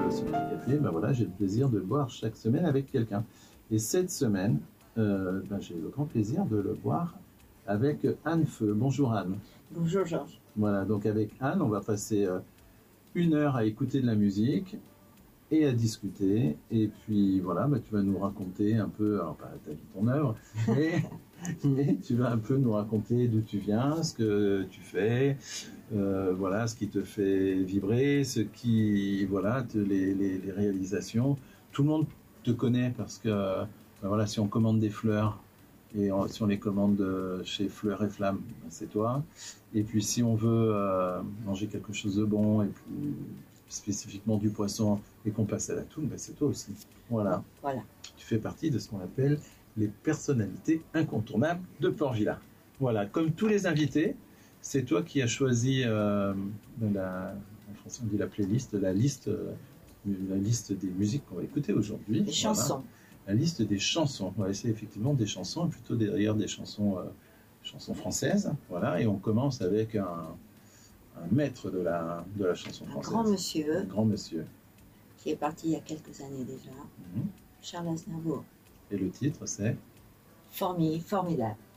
ce petit café, ben voilà, j'ai le plaisir de le boire chaque semaine avec quelqu'un. Et cette semaine, j'ai le grand plaisir de le boire avec Anne Feu. Bonjour Anne. Bonjour Georges. Voilà, donc avec Anne, on va passer 1 heure à écouter de la musique et à discuter. Et puis voilà, tu vas nous raconter un peu, alors pas ta vie, ton œuvre, mais tu vas un peu nous raconter d'où tu viens, ce que tu fais, voilà, ce qui te fait vibrer, ce qui, voilà, les réalisations. Tout le monde te connaît parce que, voilà, si on commande des fleurs, et si on les commande chez Fleurs et Flammes, c'est toi. Et puis si on veut manger quelque chose de bon, et plus spécifiquement du poisson, et qu'on passe à la toune, c'est toi aussi. Voilà. Tu fais partie de ce qu'on appelle les personnalités incontournables de Port-Villard. Voilà, comme tous les invités, c'est toi qui as choisi en français on dit la playlist, la liste des musiques qu'on va écouter aujourd'hui. Les chansons. La liste des chansons. On va essayer effectivement des chansons, et plutôt d'ailleurs des chansons françaises. Voilà, et on commence avec un maître de la chanson française. Un grand monsieur. Qui est parti il y a quelques années déjà. Charles Aznavour. Et le titre, c'est Formidable.